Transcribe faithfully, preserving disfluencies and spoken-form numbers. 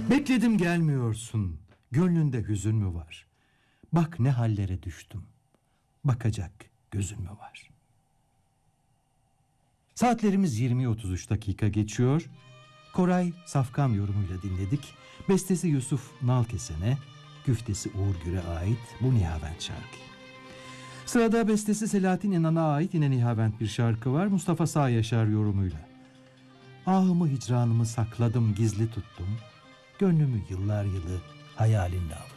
Bekledim gelmiyorsun. Gönlünde hüzün mü var? Bak ne hallere düştüm. Bakacak gözün mü var? Saatlerimiz yirmi otuz üç dakika geçiyor. Koray Safkan yorumuyla dinledik. Bestesi Yusuf Nalkesen'e, güftesi Uğur Gür'e ait bu Nihavent şarkı. Sırada bestesi Selahattin İnan'a ait yine Nihavent bir şarkı var. Mustafa Sağ Yaşar yorumuyla. Ahımı hicranımı sakladım, gizli tuttum. Gönlümü yıllar yılı hayalinle avuttum.